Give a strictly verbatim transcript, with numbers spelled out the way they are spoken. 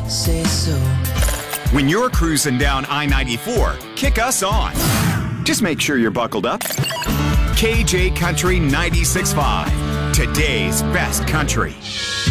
say so. When you're cruising down I ninety-four, kick us on. Just make sure you're buckled up. K J Country ninety-six point five, today's best country.